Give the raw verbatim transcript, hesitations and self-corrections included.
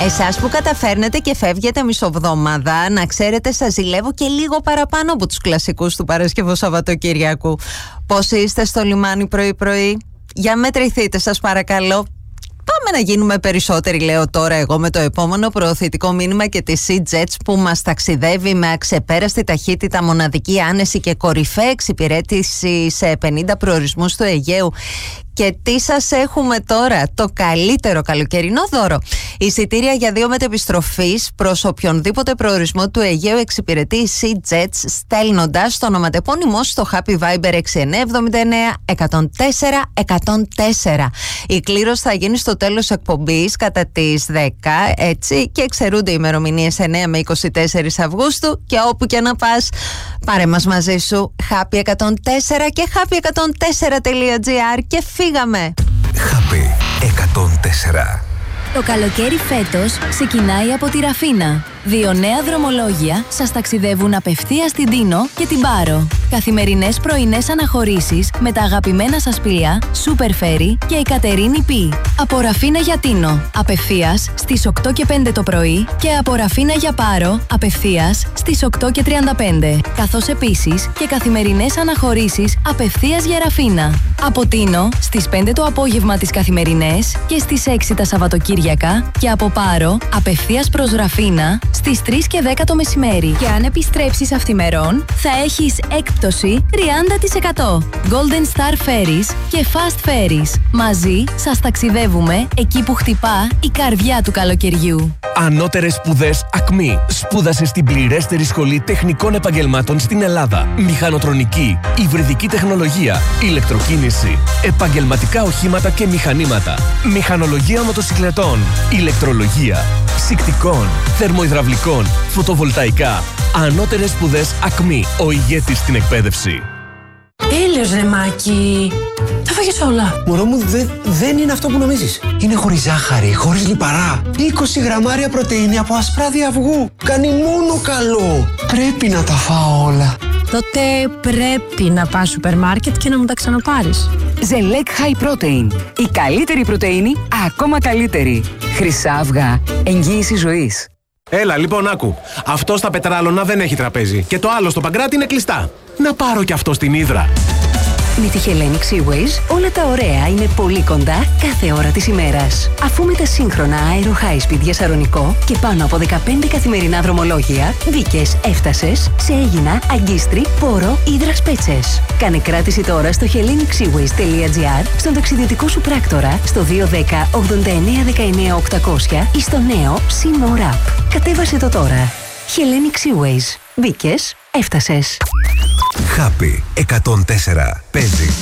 Εσάς που καταφέρνετε και φεύγετε μισοβδόμαδα, να ξέρετε, σας ζηλεύω και λίγο παραπάνω από τους κλασικούς του Παρασκευού Σαββατοκύριακου. Πώς είστε στο λιμάνι πρωί-πρωί? Για μετρηθείτε, σας παρακαλώ. Πάμε να γίνουμε περισσότεροι, λέω τώρα εγώ, με το επόμενο προωθητικό μήνυμα και τη SeaJets που μας ταξιδεύει με αξεπέραστη ταχύτητα, μοναδική άνεση και κορυφαία εξυπηρέτηση σε πενήντα προορισμούς του Αιγαίου. Και τι σας έχουμε τώρα? Το καλύτερο καλοκαιρινό δώρο. Εισιτήρια για δύο μετεπιστροφής προς οποιονδήποτε προορισμό του Αιγαίου εξυπηρετεί η SeaJets, στέλνοντας το ονοματεπώνυμό στο Happy Viber έξι εννιά εβδομήντα εννέα εκατόν τέσσερα εκατόν τέσσερα. Η κλήρωση θα γίνει στο τέλος εκπομπής κατά τις δέκα, έτσι, και εξαιρούνται οι ημερομηνίες εννέα με είκοσι τέσσερα Αυγούστου. Και όπου και να πας, πάρε μας μαζί σου Happy εκατόν τέσσερα και happy εκατόν τέσσερα τελεία τζι άρ και φύγαμε. Happy εκατόν τέσσερα. Το καλοκαίρι φέτος ξεκινάει από τη Ραφίνα. Δύο νέα δρομολόγια σας ταξιδεύουν απευθείας στην Τίνο και την Πάρο. Καθημερινές πρωινές αναχωρήσεις με τα αγαπημένα σας πλοία Super Ferry και η Κατερίνη Πι. Από Ραφίνα για Τίνο, απευθείας στις οκτώ και πέντε το πρωί, και από Ραφίνα για Πάρο, απευθείας στις οκτώ και τριάντα πέντε. Καθώς επίσης και καθημερινές αναχωρήσεις απευθείας για Ραφίνα. Από Τίνο στις πέντε το απόγευμα τις καθημερινές και στις έξι τα Σαββατοκύριακα, και από Πάρο απευθείας προς Ραφίνα στις τρεις και δέκα το μεσημέρι. Και αν επιστρέψεις αυθημερών, θα έχεις έκπτωση τριάντα τοις εκατό. Golden Star Ferries και Fast Ferries. Μαζί σας ταξιδεύουμε εκεί που χτυπά η καρδιά του καλοκαιριού. Ανώτερες σπουδές Ακμή. Σπούδασε στην πληρέστερη σχολή τεχνικών επαγγελμάτων στην Ελλάδα. Μηχανοτρονική, υβριδική τεχνολογία, ηλεκτροκίνηση, επαγγελματικά οχήματα και μηχανήματα, μηχανολογία μοτοσυκλετών, ηλεκτρολογία, ψυκτικών, θερμοϊδραυλικών, φωτοβολταϊκά. Ανώτερες σπουδές Ακμή. Ο ηγέτης στην εκπαίδευση. Τέλειος, ρε Μάκη. Τα φάγες όλα. Μωρό μου, δε, δεν είναι αυτό που νομίζεις. Είναι χωρίς ζάχαρη, χωρίς λιπαρά. είκοσι γραμμάρια πρωτεΐνη από ασπράδι αυγού. Κάνει μόνο καλό. Πρέπει να τα φάω όλα. Τότε πρέπει να πας σούπερ μάρκετ και να μου τα ξαναπάρεις. Ζελέκ High Protein. Η καλύτερη πρωτεΐνη, ακόμα καλύτερη. Χρυσά αυγά. Εγγύηση ζωής. Έλα, λοιπόν, άκου. Αυτό στα Πετράλωνα δεν έχει τραπέζι. Και το άλλο στο Παγκράτη είναι κλειστά. Να πάρω κι αυτό στην Ύδρα. Με τη Hellenic Seaways όλα τα ωραία είναι πολύ κοντά κάθε ώρα της ημέρας. Αφού με τα σύγχρονα Aero High Speed για Σαρονικό και πάνω από δεκαπέντε καθημερινά δρομολόγια, μπήκες, έφτασες σε Αίγινα, Αγκίστρι, Πόρο, Ύδρας, Πέτσες. Κάνε κράτηση τώρα στο hellenic seaways τελεία τζι άρ, στον ταξιδιωτικό σου πράκτορα, στο δύο ένα μηδέν ογδόντα εννέα δεκαεννέα οκτακόσια ή στο νέο SeaMore App. Κατέβασε το τώρα. Hellenic Seaways. Μπήκες, έφτασες. Happy εκατόν τέσσερα. Παίζει